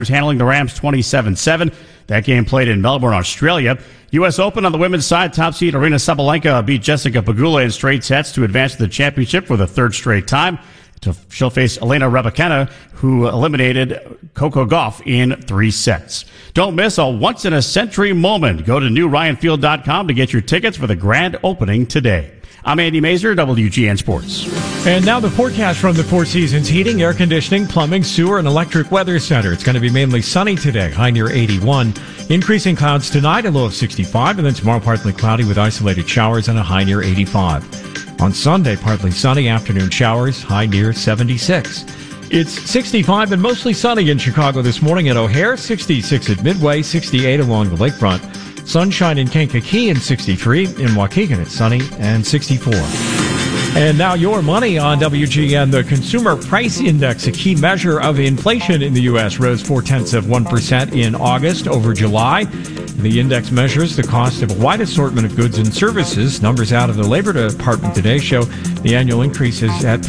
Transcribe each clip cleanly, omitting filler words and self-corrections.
handling the Rams 27-7. That game played in Melbourne, Australia. U.S. Open on the women's side, top seed Aryna Sabalenka beat Jessica Pegula in straight sets to advance to the championship for the third straight time. She'll face Elena Rybakina, who eliminated Coco Gauff in 3 sets. Don't miss a once-in-a-century moment. Go to newryanfield.com to get your tickets for the grand opening today. I'm Andy Mazer, WGN Sports. And now the forecast from the Four Seasons Heating, Air Conditioning, Plumbing, Sewer, and Electric Weather Center. It's going to be mainly sunny today, high near 81. Increasing clouds tonight, a low of 65, and then tomorrow partly cloudy with isolated showers and a high near 85. On Sunday, partly sunny, afternoon showers, high near 76. It's 65 and mostly sunny in Chicago this morning at O'Hare, 66 at Midway, 68 along the lakefront. Sunshine in Kankakee and 63. In Waukegan, it's sunny and 64. And now your money on WGN. The Consumer Price Index, a key measure of inflation in the U.S., rose 0.4% in August over July. The index measures the cost of a wide assortment of goods and services. Numbers out of the Labor Department today show the annual increase is at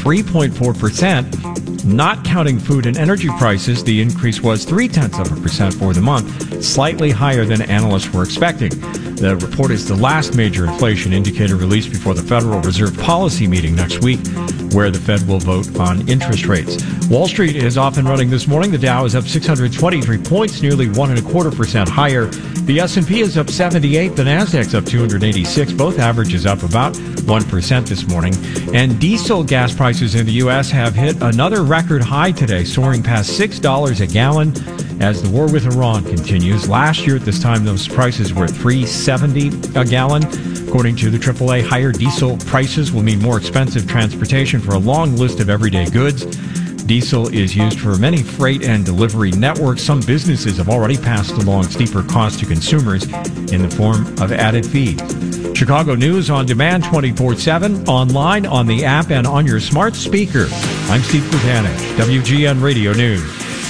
3.4%. Not counting food and energy prices, the increase was 0.3% for the month, slightly higher than analysts were expecting. The report is the last major inflation indicator released before the Federal Reserve policy meeting next week, where the Fed will vote on interest rates. Wall Street is off and running this morning. The Dow is up 623 points, nearly 1.25% higher. The S&P is up 78. The Nasdaq's up 286. Both averages up about 1% this morning. And diesel gas prices in the U.S. have hit another record high today, soaring past $6 a gallon as the war with Iran continues. Last year at this time, those prices were $3.70 a gallon. According to the AAA, higher diesel prices will mean more expensive transportation for a long list of everyday goods. Diesel is used for many freight and delivery networks. Some businesses have already passed along steeper costs to consumers in the form of added fees. Chicago News on demand 24/7, online, on the app, and on your smart speaker. I'm Steve Krutanich, WGN Radio News.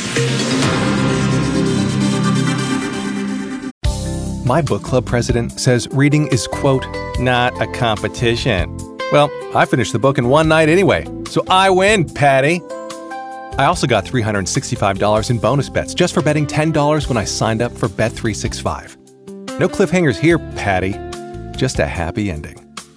My book club president says reading is, quote, not a competition. Well, I finished the book in one night anyway, so I win, Patty. I also got $365 in bonus bets just for betting $10 when I signed up for Bet365. No cliffhangers here, Patty. Just a happy ending.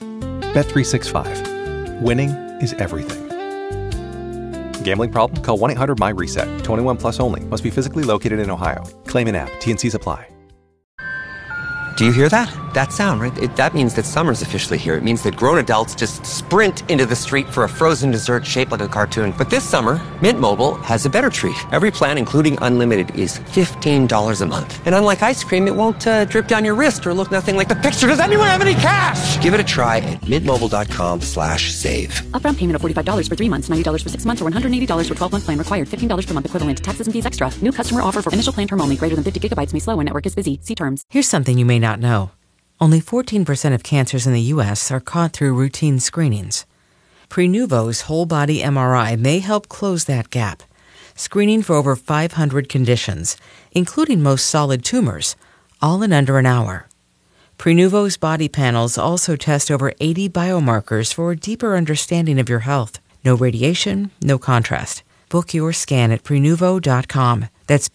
Bet365. Winning is everything. Gambling problem? Call 1-800-MY-RESET. 21 plus only. Must be physically located in Ohio. Claim in app. T&Cs apply. Do you hear that? That sound, right? That means that summer's officially here. It means that grown adults just sprint into the street for a frozen dessert shaped like a cartoon. But this summer, Mint Mobile has a better treat. Every plan, including unlimited, is $15 a month. And unlike ice cream, it won't drip down your wrist or look nothing like the picture. Does anyone have any cash? Give it a try at mintmobile.com/save. Upfront payment of $45 for 3 months, $90 for 6 months, or $180 for 12-month plan required. $15 per month equivalent. Taxes and fees extra. New customer offer for initial plan term only. Greater than 50 gigabytes may slow when network is busy. See terms. Here's something you may not know. Only 14% of cancers in the U.S. are caught through routine screenings. Prenuvo's whole-body MRI may help close that gap, screening for over 500 conditions, including most solid tumors, all in under an hour. Prenuvo's body panels also test over 80 biomarkers for a deeper understanding of your health. No radiation, no contrast. Book your scan at Prenuvo.com. That's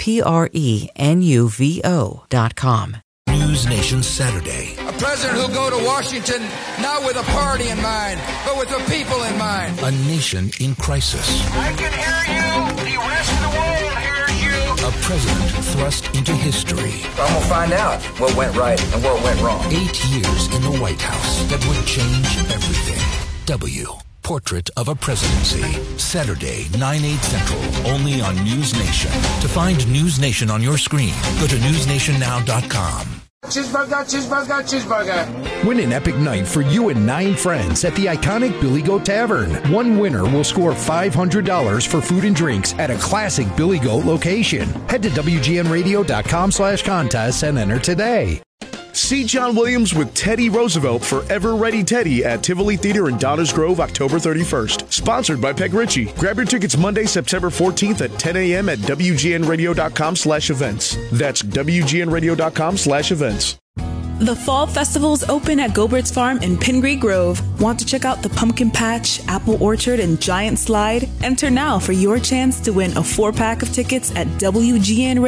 Prenuvo.com. News Nation Saturday. A president who'll go to Washington not with a party in mind, but with the people in mind. A nation in crisis. I can hear you. The rest of the world hears you. A president thrust into history. I'm going to find out what went right and what went wrong. 8 years in the White House that would change everything. Portrait of a Presidency. Saturday, 9/8 Central, only on News Nation. To find News Nation on your screen, go to newsnationnow.com. Cheeseburger, cheeseburger, cheeseburger. Win an epic night for you and 9 friends at the iconic Billy Goat Tavern. One winner will score $500 for food and drinks at a classic Billy Goat location. Head to WGNradio.com/contests and enter today. See John Williams with Teddy Roosevelt for Ever Ready Teddy at Tivoli Theater in Downers Grove, October 31st. Sponsored by Peg Ritchie. Grab your tickets Monday, September 14th at 10 a.m. at WGNradio.com/events. That's WGNradio.com/events. The Fall Festival's open at Gobert's Farm in Pingree Grove. Want to check out the Pumpkin Patch, Apple Orchard, and Giant Slide? Enter now for your chance to win a 4-pack of tickets at WGN